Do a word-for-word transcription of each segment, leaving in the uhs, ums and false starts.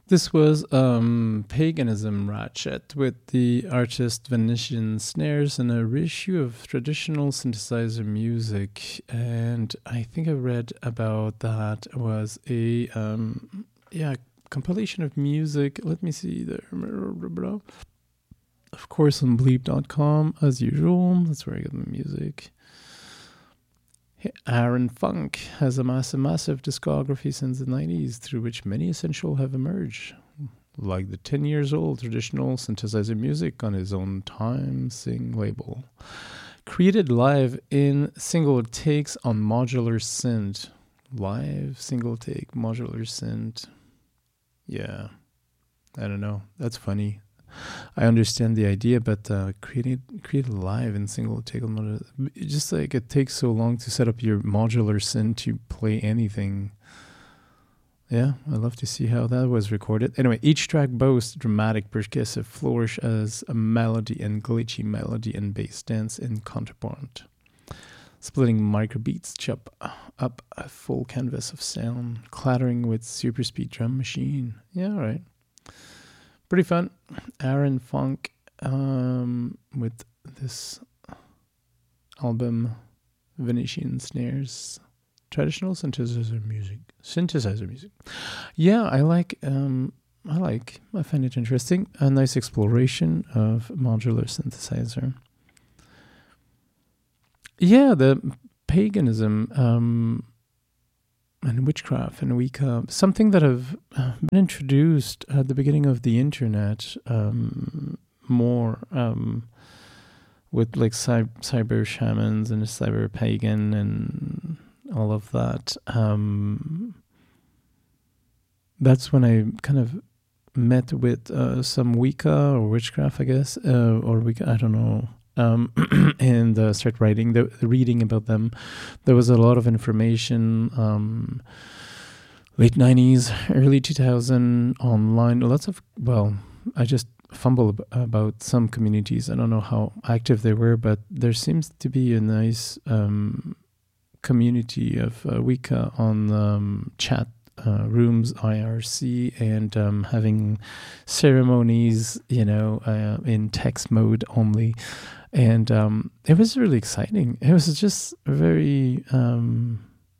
This was um, Paganism Ratchet with the artist Venetian Snares and a reissue of traditional synthesizer music. And I think I read about that was a um, yeah compilation of music. Let me see there. Of course, on bleep dot com as usual. That's where I get my music. Aaron Funk has amassed a massive discography since the nineties, through which many essential have emerged, like the ten years old traditional synthesizer music on his own Time Sing label. Created live in single takes on modular synth. Live single take modular synth. Yeah, I don't know. That's funny. I understand the idea, but uh, creating create live in single take on modular, just like it takes so long to set up your modular synth to play anything. Yeah, I'd love to see how that was recorded. Anyway, each track boasts dramatic percussive flourish as a melody and glitchy melody and bass dance in counterpoint. Splitting microbeats chop up a full canvas of sound, clattering with super speed drum machine. Yeah, all right. Pretty fun. Aaron Funk um, with this album, Venetian Snares, traditional synthesizer music. Synthesizer music. Yeah, I like. Um, I like. I find it interesting. A nice exploration of modular synthesizer. Yeah, the paganism. Um, And witchcraft and Wicca, something that have been introduced at the beginning of the internet um, more um, with like cy- cyber shamans and cyber pagan and all of that. Um, that's when I kind of met with uh, some Wicca or witchcraft, I guess, uh, or Wicca, I don't know. Um, and uh, start writing, the, reading about them. There was a lot of information, um, late nineties, early two thousand, online. Lots of, well, I just fumble ab- about some communities. I don't know how active they were, but there seems to be a nice um, community of uh, Wicca on um, chat Uh, rooms, I R C, and um, having ceremonies, you know, uh, in text mode only. And um, it was really exciting. It was just very, um,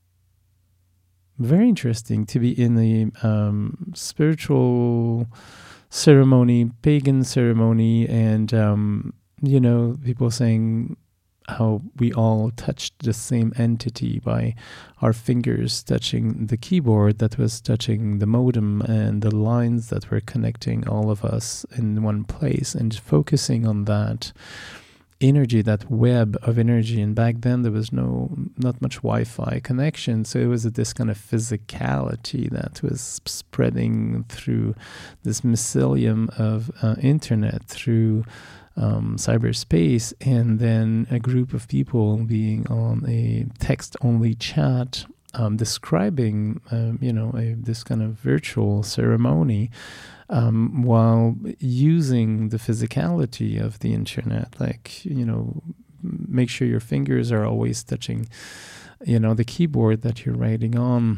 very interesting to be in the um, spiritual ceremony, pagan ceremony, and, um, you know, people saying how we all touched the same entity by our fingers touching the keyboard that was touching the modem and the lines that were connecting all of us in one place, and focusing on that energy, that web of energy. And back then there was no, not much Wi-Fi connection, so it was this kind of physicality that was spreading through this mycelium of uh, internet, through Um, cyberspace, and then a group of people being on a text-only chat, um, describing, um, you know, a, this kind of virtual ceremony, um, while using the physicality of the internet. Like, you know, make sure your fingers are always touching, you know, the keyboard that you're writing on.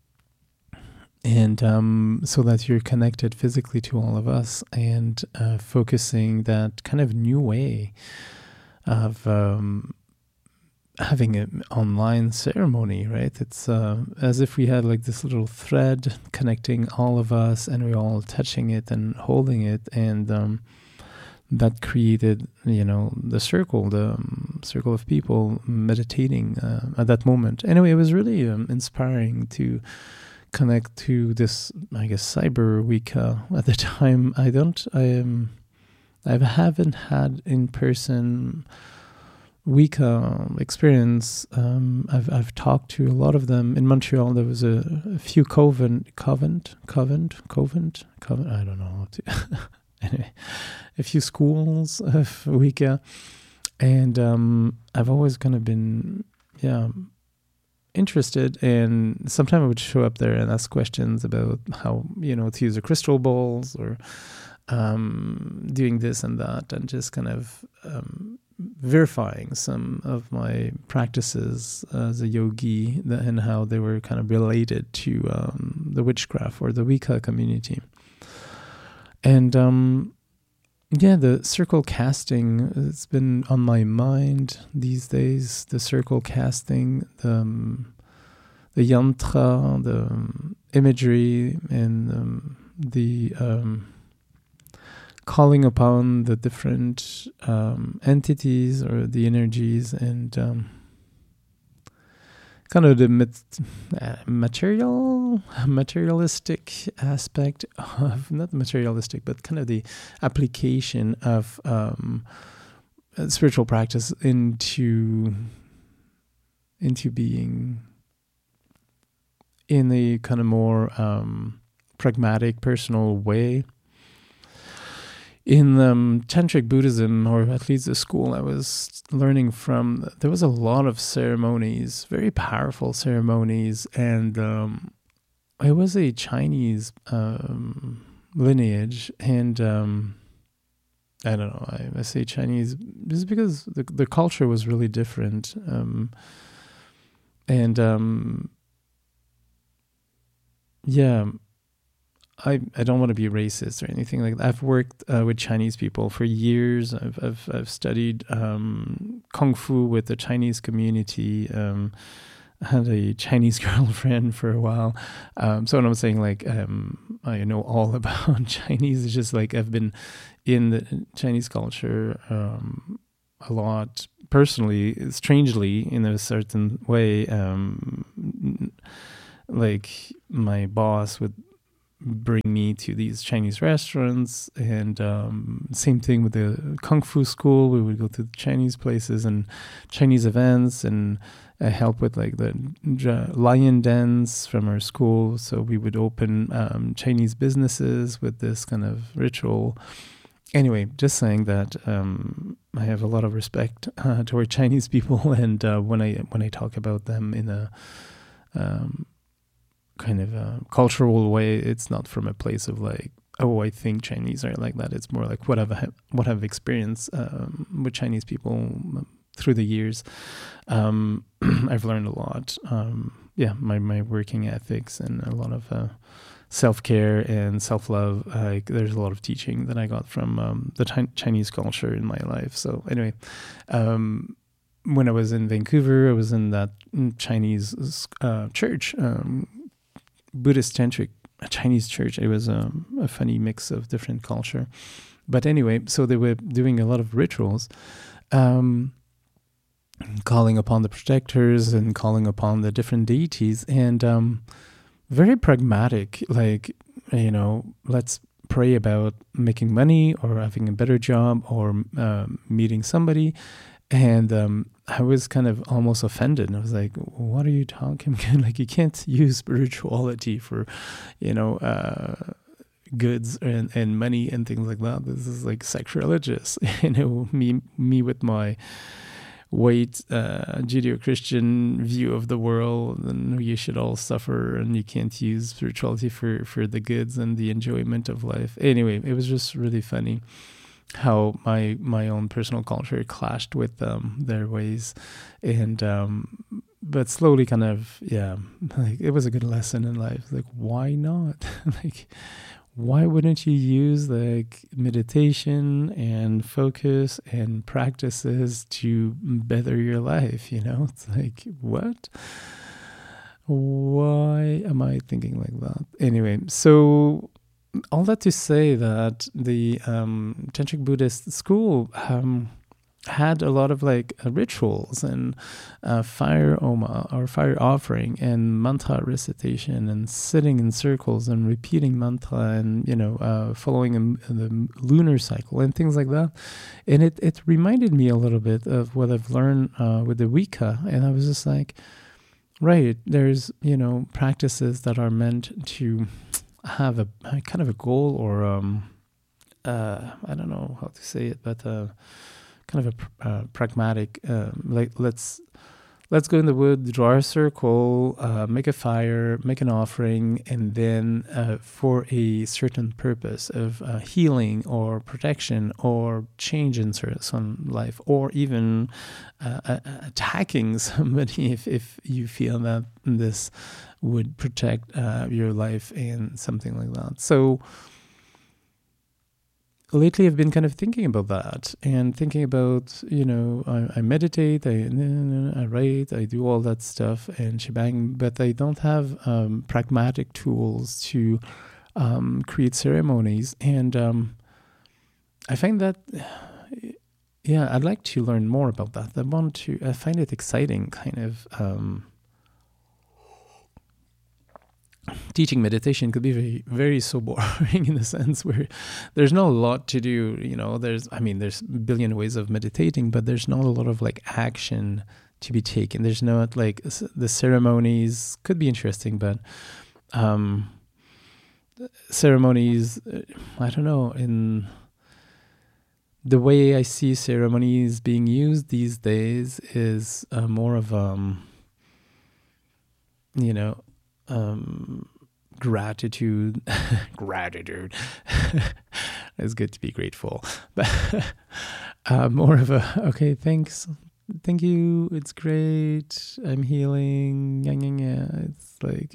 And um, so that you're connected physically to all of us, and uh, focusing that kind of new way of um, having an online ceremony, right? It's uh, as if we had like this little thread connecting all of us, and we're all touching it and holding it, and um, that created, you know, the circle, the um, circle of people meditating uh, at that moment. Anyway, it was really um, inspiring to connect to this, I guess, cyber Wicca at the time. I don't, I um, I haven't had in person Wicca experience. Um, I've I've talked to a lot of them in Montreal. There was a, a few covent, covent, covent, covent, covent. I don't know how to. Anyway, a few schools of Wicca, and um, I've always kind of been, yeah, interested, and sometimes I would show up there and ask questions about how, you know, to use the crystal balls, or um, doing this and that, and just kind of um, verifying some of my practices as a yogi, and how they were kind of related to um, the witchcraft or the Wicca community. And um, yeah, the circle casting has been on my mind these days. The circle casting, the, um, the yantra, the um, imagery, and um, the um, calling upon the different um, entities or the energies, and um, kind of the mat- uh, material, materialistic aspect of, not materialistic, but kind of the application of um, spiritual practice into into being in a kind of more um, pragmatic, personal way. In um, Tantric Buddhism, or at least the school I was learning from, there was a lot of ceremonies, very powerful ceremonies, and um, it was a Chinese um, lineage, and um, I don't know, I, I say Chinese just because the the culture was really different, um, and um, yeah. I, I don't want to be racist or anything like that. I've worked uh, with Chinese people for years. I've I've, I've studied um, kung fu with the Chinese community. Um, I had a Chinese girlfriend for a while. Um, so when I'm saying like um, I know all about Chinese, it's just like I've been in the Chinese culture um, a lot personally, strangely in a certain way. Um, like my boss would bring me to these Chinese restaurants, and um, same thing with the Kung Fu school. We would go to Chinese places and Chinese events, and uh, help with like the uh, lion dance from our school. So we would open um, Chinese businesses with this kind of ritual. Anyway, just saying that um, I have a lot of respect uh, toward Chinese people, and uh, when I when I talk about them in a um, kind of a cultural way, it's not from a place of like, oh, I think Chinese are like that. It's more like what I've what I've experienced um, with Chinese people through the years. Um, I've learned a lot. Um, yeah, my my working ethics and a lot of uh, self care and self love. Like, there's a lot of teaching that I got from um, the chi- Chinese culture in my life. So anyway. Um, when I was in Vancouver, I was in that Chinese uh, church, um, Buddhist tantric Chinese church. It was um, a funny mix of different culture. But anyway, so they were doing a lot of rituals, um, calling upon the protectors and calling upon the different deities, and um, very pragmatic, like, you know, let's pray about making money or having a better job or uh, meeting somebody. And um, I was kind of almost offended. And I was like, what are you talking about? Like, you can't use spirituality for, you know, uh, goods and, and money and things like that. This is like sacrilegious. You know, me, me with my white uh, Judeo-Christian view of the world, and you should all suffer, and you can't use spirituality for, for the goods and the enjoyment of life. Anyway, it was just really funny how my my own personal culture clashed with um, their ways, and um, but slowly kind of, yeah, like, it was a good lesson in life. Like, why not? Like, why wouldn't you use like meditation and focus and practices to better your life? You know, it's like, what? Why am I thinking like that? Anyway, so all that to say that the um, Tantric Buddhist school um, had a lot of like uh, rituals and uh, fire oma or fire offering and mantra recitation and sitting in circles and repeating mantra and, you know, uh, following a, the lunar cycle and things like that. And it, it reminded me a little bit of what I've learned uh, with the Wicca. And I was just like, right, there's, you know, practices that are meant to have a, a kind of a goal, or um, uh, I don't know how to say it, but uh, kind of a pr- uh, pragmatic. Um, like let's let's go in the wood, draw a circle, uh, make a fire, make an offering, and then uh, for a certain purpose of uh, healing or protection or change in some life, or even uh, uh, attacking somebody if if you feel that this would protect uh, your life and something like that. So lately I've been kind of thinking about that and thinking about, you know, I, I meditate, I, I write, I do all that stuff and shebang, but I don't have um, pragmatic tools to um, create ceremonies. And um, I find that, yeah, I'd like to learn more about that. I want to, I find it exciting, kind of. Um, teaching meditation could be very, very so boring in the sense where there's not a lot to do. You know, there's, I mean, there's a billion ways of meditating, but there's not a lot of like action to be taken. There's not like the ceremonies could be interesting, but um, ceremonies, I don't know, in the way I see ceremonies being used these days is uh, more of, um, you know, um, gratitude, gratitude. It's good to be grateful, but uh, more of a, okay, thanks. Thank you. It's great. I'm healing. Yeah, yeah, yeah. It's like,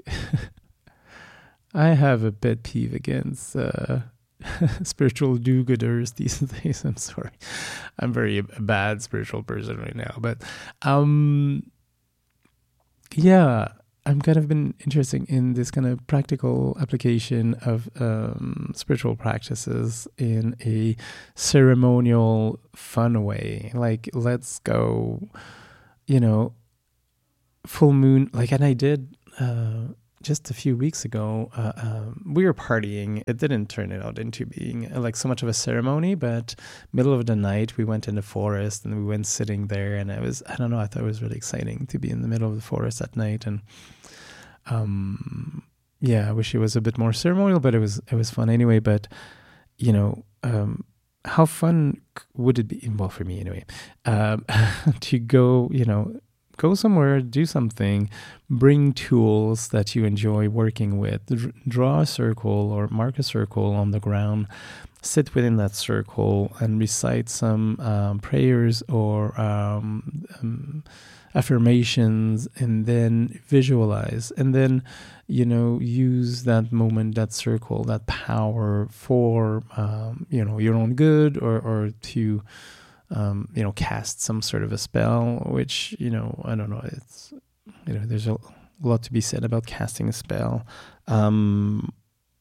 I have a pet peeve against uh, spiritual do-gooders these days. I'm sorry. I'm very a bad spiritual person right now, but um, yeah, I'm kind of been interested in this kind of practical application of um, spiritual practices in a ceremonial, fun way. Like, let's go, you know, full moon. Like, and I did uh, just a few weeks ago. Uh, um, we were partying. It didn't turn it out into being uh, like so much of a ceremony, but middle of the night, we went in the forest and we went sitting there. And I was, I don't know, I thought it was really exciting to be in the middle of the forest at night. And um, yeah, I wish it was a bit more ceremonial, but it was, it was fun anyway. But, you know, um, how fun would it be? Well, for me anyway, um, to go, you know, go somewhere, do something, bring tools that you enjoy working with, D- draw a circle or mark a circle on the ground, sit within that circle and recite some um, prayers or um, um, affirmations, and then visualize, and then, you know, use that moment, that circle, that power for, um, you know, your own good, or, or to, Um, you know, cast some sort of a spell, which, you know, I don't know, it's, you know, there's a lot to be said about casting a spell. Um,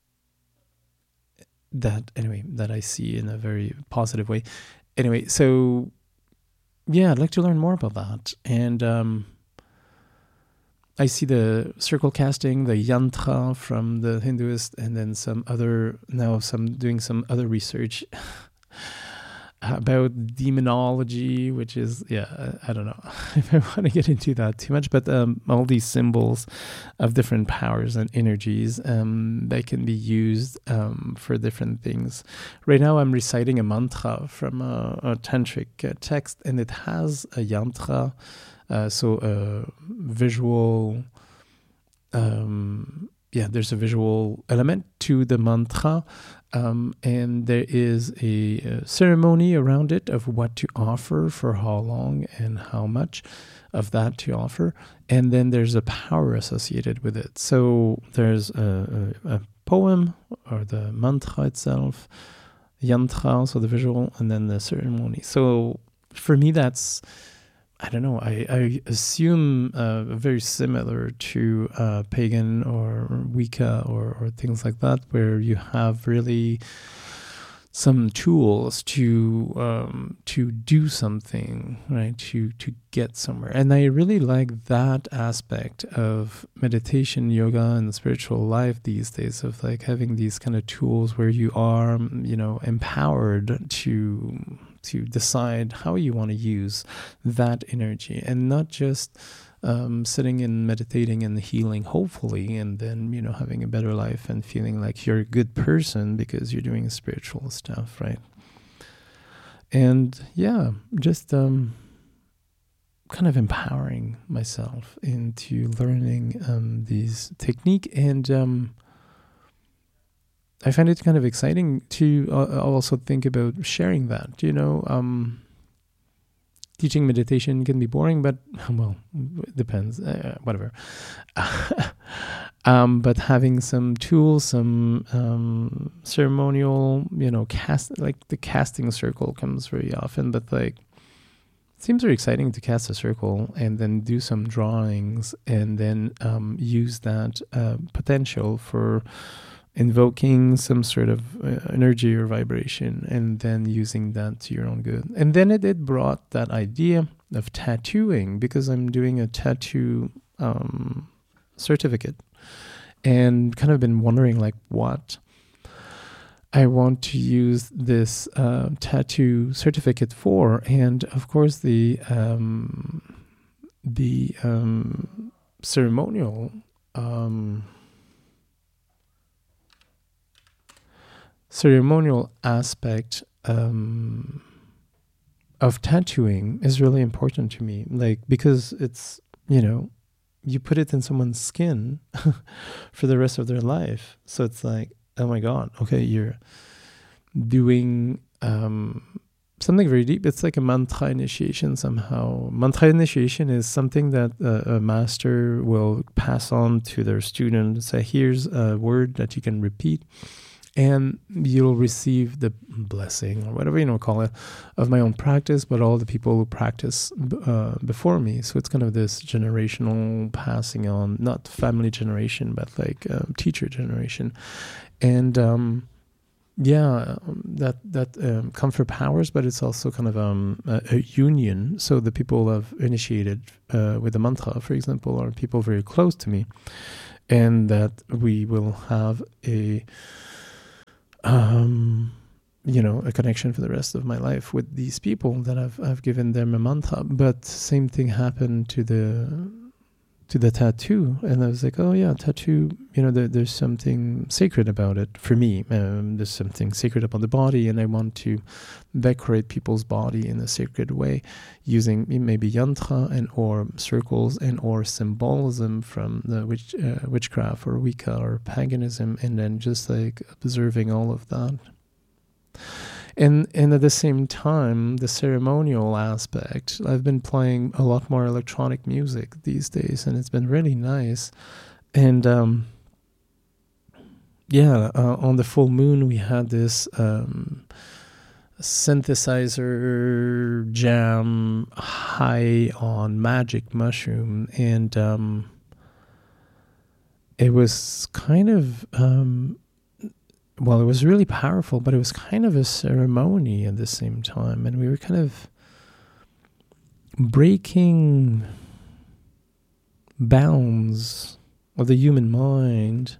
that, anyway, that I see in a very positive way. Anyway, so, yeah, I'd like to learn more about that. And um, I see the circle casting, the yantra from the Hinduist, and then some other, now some doing some other research about demonology, which is, yeah, I, I don't know if I want to get into that too much, but um, all these symbols of different powers and energies um, that can be used um, for different things. Right now I'm reciting a mantra from a, a tantric uh, text, and it has a yantra, uh, so a visual, um, yeah, there's a visual element to the mantra. Um, and there is a, a ceremony around it of what to offer, for how long and how much of that to offer. And then there's a power associated with it. So there's a, a, a poem, or the mantra itself, yantra, so the visual, and then the ceremony. So for me, that's, I don't know, I, I assume uh, very similar to uh, pagan or Wicca or, or things like that, where you have really some tools to um, to do something, right? To to get somewhere. And I really like that aspect of meditation, yoga, and spiritual life these days, of like having these kind of tools where you are, you know, empowered to to decide how you want to use that energy, and not just um, sitting and meditating and healing, hopefully, and then, you know, having a better life and feeling like you're a good person because you're doing spiritual stuff, right? And yeah, just um, kind of empowering myself into learning um, these technique, and um, I find it kind of exciting to uh, also think about sharing that, you know. Um, teaching meditation can be boring, but, well, it depends, uh, whatever. Um, but having some tools, some um, ceremonial, you know, cast like the casting circle comes very often, but like it seems very exciting to cast a circle and then do some drawings and then um, use that uh, potential for invoking some sort of uh, energy or vibration and then using that to your own good. And then it, it brought that idea of tattooing because I'm doing a tattoo um, certificate and kind of been wondering like what I want to use this uh, tattoo certificate for. And of course the um, the um, ceremonial um, ceremonial aspect um, of tattooing is really important to me. Like, because it's, you know, you put it in someone's skin for the rest of their life. So it's like, oh my God, okay, you're doing um, something very deep. It's like a mantra initiation somehow. Mantra initiation is something that uh, a master will pass on to their student. Say, here's a word that you can repeat, and you'll receive the blessing or whatever you know call it of my own practice, but all the people who practice uh, before me. So it's kind of this generational passing on, not family generation, but like um, teacher generation. And um, yeah, that that um, comfort powers, but it's also kind of um, a, a union. So the people I've initiated uh, with the mantra, for example, are people very close to me, and that we will have a Um, you know, a connection for the rest of my life with these people that I've I've given them a mantra. But same thing happened to the to the tattoo, and I was like, oh yeah, tattoo. You know, there, there's something sacred about it for me. Um, there's something sacred about the body, and I want to decorate people's body in a sacred way, using maybe yantra and or circles and or symbolism from the witch, uh, witchcraft or Wicca or paganism, and then just like observing all of that. And and at the same time, the ceremonial aspect, I've been playing a lot more electronic music these days, and it's been really nice. And um, yeah, uh, on the full moon, we had this um, synthesizer jam high on magic mushroom, and um, it was kind of... Um, Well, it was really powerful, but it was kind of a ceremony at the same time. And we were kind of breaking bounds of the human mind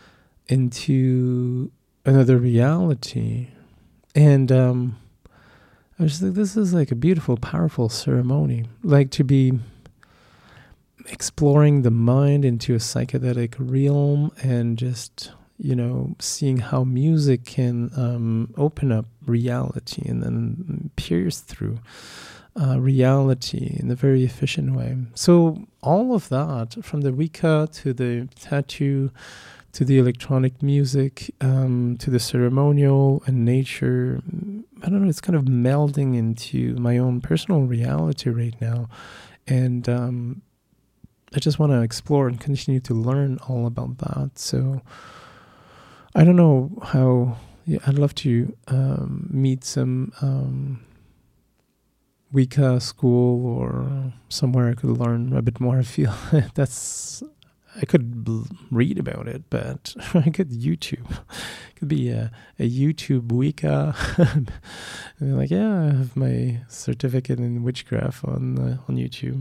into another reality. And um, I was like, this is like a beautiful, powerful ceremony. Like to be exploring the mind into a psychedelic realm and just... you know, seeing how music can um, open up reality and then pierce through uh, reality in a very efficient way. So all of that, from the Wicca to the tattoo, to the electronic music, um, to the ceremonial and nature, I don't know, it's kind of melding into my own personal reality right now. And um, I just want to explore and continue to learn all about that. So I don't know how... Yeah, I'd love to um, meet some um, Wicca school or somewhere I could learn a bit more. I feel that's... I could b- read about it, but I could YouTube. It could be a, a YouTube Wicca. And like, yeah, I have my certificate in witchcraft on uh, on YouTube.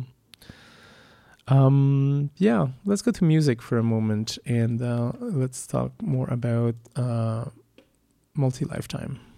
Um, yeah, let's go to music for a moment, and uh, let's talk more about uh, multi-lifetime.